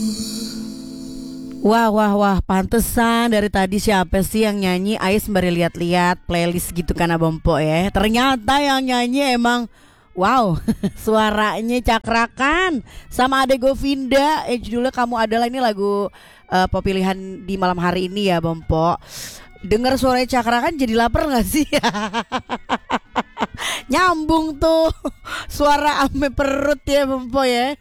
Wah, wah, wah, pantesan dari tadi siapa sih yang nyanyi? Ais sembari lihat-lihat playlist gitu kan Abang Po ya. Ternyata yang nyanyi emang wow, suaranya cakrakan sama Ade Govinda. Judulnya Kamu Adalah, ini lagu pemilihan di malam hari ini ya Bang Po. Dengar suaranya cakrakan jadi lapar gak sih? Nyambung tuh suara ame perut ya Bang Po ya.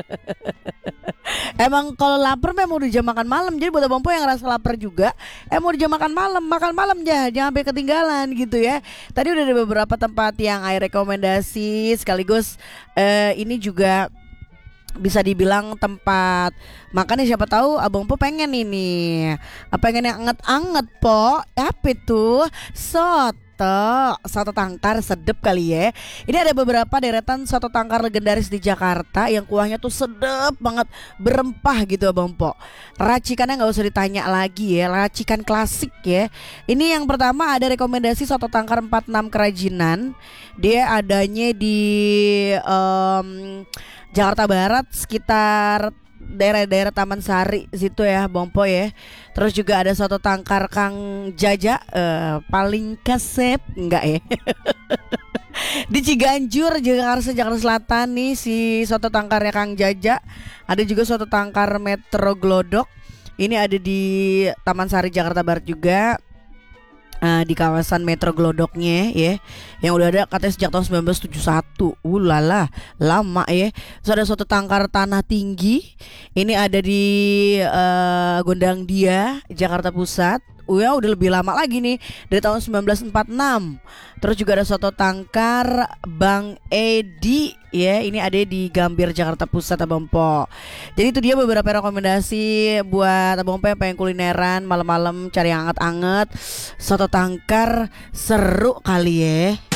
Emang kalau lapar memang udah jam makan malam. Jadi buat abang po yang ngerasa lapar juga, mau di jam makan malam jangan sampai ketinggalan gitu ya. Tadi udah ada beberapa tempat yang saya rekomendasi, sekaligus ini juga bisa dibilang tempat makan ya. Siapa tahu abang po pengen ini, pengen yang anget-anget po. Apa itu? Soto tangkar sedep kali ya. Ini ada beberapa deretan soto tangkar legendaris di Jakarta yang kuahnya tuh sedep banget, berempah gitu Abang Po. Racikannya nggak usah ditanya lagi ya, racikan klasik ya. Ini yang pertama ada rekomendasi soto tangkar 46 Kerajinan. Dia adanya di Jakarta Barat, sekitar daerah-daerah Taman Sari situ ya Bang Po ya. Terus juga ada soto tangkar Kang Jaja, paling kasep enggak ya. Di Ciganjur, Jakarta Selatan nih si soto tangkarnya Kang Jaja. Ada juga soto tangkar Metro Glodok. Ini ada di Taman Sari Jakarta Barat juga. Di kawasan Metro Glodoknya ya, yang udah ada katanya sejak tahun 1971. Lala, lama ya. Terus ada soto tangkar Tanah Tinggi. Ini ada di Gondang Dia, Jakarta Pusat. Ya udah lebih lama lagi nih, dari tahun 1946. Terus juga ada soto tangkar Bang Edi ya, ini ada di Gambir Jakarta Pusat Abang Po. Jadi itu dia beberapa rekomendasi buat Abang Po yang pengen kulineran malam-malam cari yang anget-anget. Soto tangkar seru kali ya.